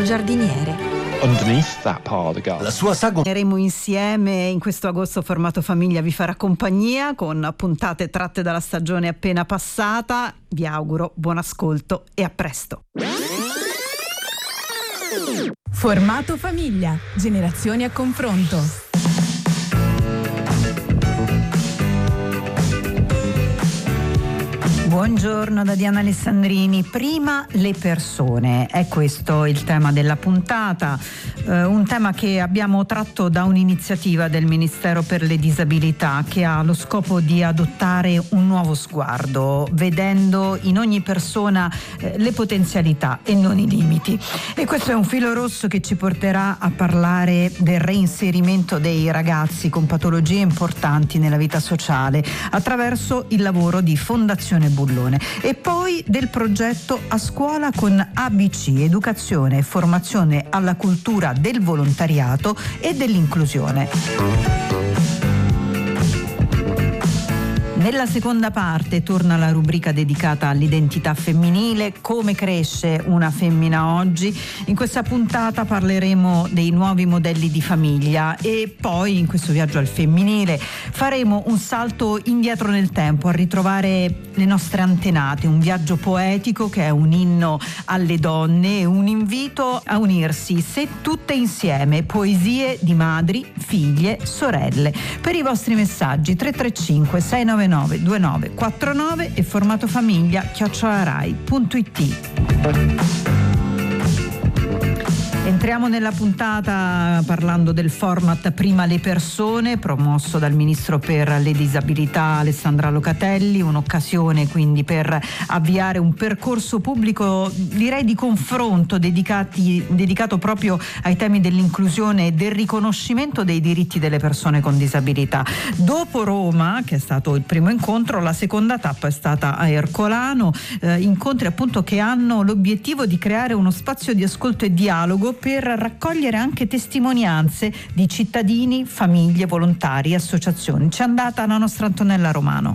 giardiniere. Underneath that part of the garden. La sua saga. Saremo insieme in questo agosto. Formato Famiglia vi farà compagnia con puntate tratte dalla stagione appena passata. Vi auguro buon ascolto e a presto. Formato Famiglia, generazioni a confronto. Buongiorno da Diana Alessandrini. Prima le persone, è questo il tema della puntata, un tema che abbiamo tratto da un'iniziativa del Ministero per le Disabilità che ha lo scopo di adottare un nuovo sguardo, vedendo in ogni persona le potenzialità e non i limiti. E questo è un filo rosso che ci porterà a parlare del reinserimento dei ragazzi con patologie importanti nella vita sociale attraverso il lavoro di Fondazione Bullone e poi del progetto A Scuola con ABC, educazione e formazione alla cultura del volontariato e dell'inclusione. Nella seconda parte torna la rubrica dedicata all'identità femminile, come cresce una femmina oggi. In questa puntata parleremo dei nuovi modelli di famiglia e poi in questo viaggio al femminile faremo un salto indietro nel tempo a ritrovare le nostre antenate, un viaggio poetico che è un inno alle donne e un invito a unirsi, se tutte insieme, poesie di madri, figlie, sorelle. Per i vostri messaggi 335 699 2949 e formatofamiglia@rai.it. Entriamo nella puntata parlando del format Prima le persone, promosso dal Ministro per le Disabilità Alessandra Locatelli, un'occasione quindi per avviare un percorso pubblico, direi di confronto, dedicato proprio ai temi dell'inclusione e del riconoscimento dei diritti delle persone con disabilità. Dopo Roma, che è stato il primo incontro, la seconda tappa è stata a Ercolano, incontri appunto che hanno l'obiettivo di creare uno spazio di ascolto e dialogo per raccogliere anche testimonianze di cittadini, famiglie, volontari, associazioni. C'è andata la nostra Antonella Romano.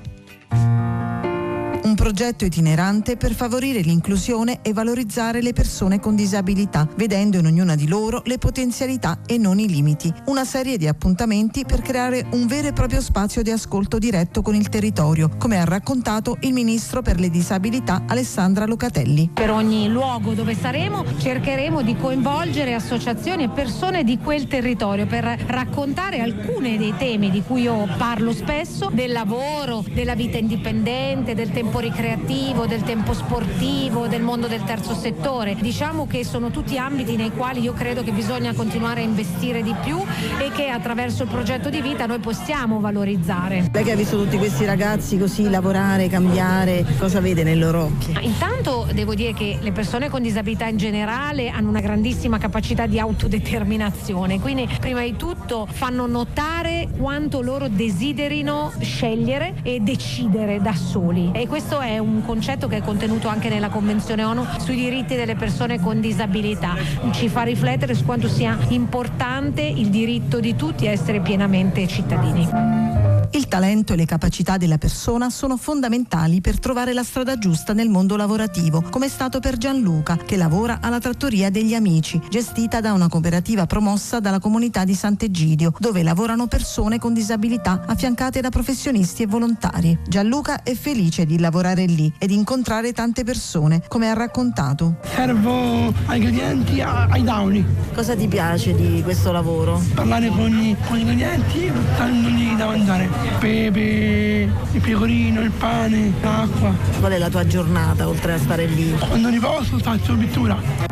Un progetto itinerante per favorire l'inclusione e valorizzare le persone con disabilità, vedendo in ognuna di loro le potenzialità e non i limiti. Una serie di appuntamenti per creare un vero e proprio spazio di ascolto diretto con il territorio, come ha raccontato il Ministro per le Disabilità Alessandra Locatelli. Per ogni luogo dove saremo cercheremo di coinvolgere associazioni e persone di quel territorio per raccontare alcuni dei temi di cui io parlo spesso, del lavoro, della vita indipendente, del tempo ricreativo, del tempo sportivo, del mondo del terzo settore. Diciamo che sono tutti ambiti nei quali io credo che bisogna continuare a investire di più e che attraverso il progetto di vita noi possiamo valorizzare. Lei che ha visto tutti questi ragazzi così lavorare, cambiare, cosa vede nei loro occhi? Intanto devo dire che le persone con disabilità in generale hanno una grandissima capacità di autodeterminazione, quindi prima di tutto fanno notare quanto loro desiderino scegliere e decidere da soli, e questo è un concetto che è contenuto anche nella Convenzione ONU sui diritti delle persone con disabilità. Ci fa riflettere su quanto sia importante il diritto di tutti a essere pienamente cittadini. Il talento e le capacità della persona sono fondamentali per trovare la strada giusta nel mondo lavorativo, come è stato per Gianluca, che lavora alla Trattoria degli Amici, gestita da una cooperativa promossa dalla comunità di Sant'Egidio, dove lavorano persone con disabilità affiancate da professionisti e volontari. Gianluca è felice di lavorare lì e di incontrare tante persone, come ha raccontato. Servo ai clienti, ai downy. Cosa ti piace di questo lavoro? Parlare con i clienti, dandogli da mangiare. Pepe, il pecorino, il pane, l'acqua. Qual è la tua giornata oltre a stare lì? Quando riposo faccio pittura.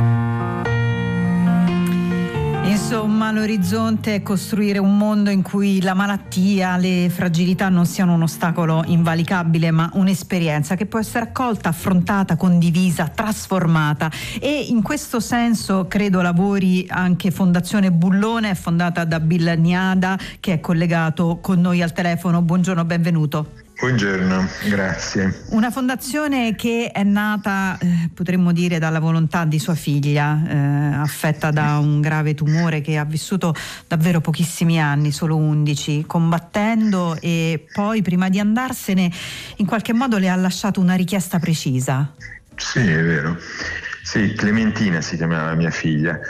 Insomma, l'orizzonte è costruire un mondo in cui la malattia, le fragilità non siano un ostacolo invalicabile, ma un'esperienza che può essere accolta, affrontata, condivisa, trasformata. E in questo senso credo lavori anche Fondazione Bullone, fondata da Bill Niada, che è collegato con noi al telefono. Buongiorno, benvenuto. Buongiorno, grazie. Una fondazione che è nata, potremmo dire, dalla volontà di sua figlia, affetta da un grave tumore, che ha vissuto davvero pochissimi anni, solo 11, combattendo, e poi prima di andarsene in qualche modo le ha lasciato una richiesta precisa. Sì, è vero. Sì, Clementina si chiamava mia figlia.